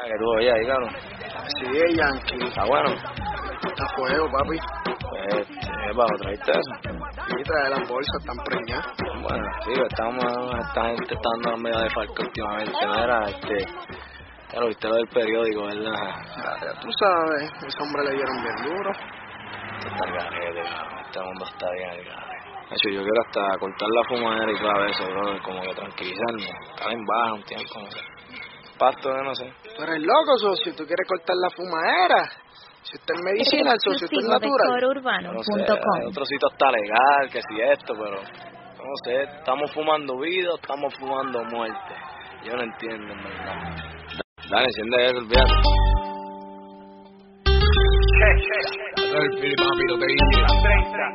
que tú oías ahí, cabrón. Sí, Yankee. Está bueno. Está a fuego, papi. Pues, bajo, ¿trajiste eso? Sí, trae las bolsas, están preñadas. Bueno, sí, esta gente está dando medio de falco últimamente, mira, ya lo viste lo del periódico, ¿verdad? Ya tú sabes, ese hombre le dieron bien duro. Está el garete, cabrón, este mundo está bien el garete. De hecho, yo quiero hasta cortar la fumadera y todo eso, bro, como que tranquilizarme. Está bien baja un tiempo, no sé. Pasto, no sé. Tú eres loco, socio, tú quieres cortar la fumadera. Si usted es medicinal, socio, usted es natural. No sé, hay otro sitio está legal, que si esto, pero no sé, estamos fumando vida o estamos fumando muerte. Yo no entiendo, en verdad. Dale, enciende eso, olvídate. El Fili, papi, lo que dice.